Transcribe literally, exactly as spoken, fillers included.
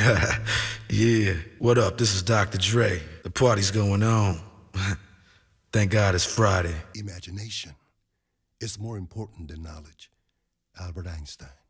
Yeah, what up? This is Doctor Dre. The party's going on. Thank God it's Friday. Imagination is more important than knowledge. Albert Einstein.